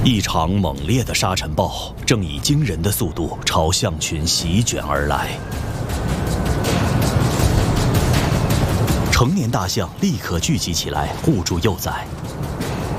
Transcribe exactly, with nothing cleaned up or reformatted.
一场猛烈的沙尘暴正以惊人的速度朝象群席卷而来。成年大象立刻聚集起来，护住幼崽。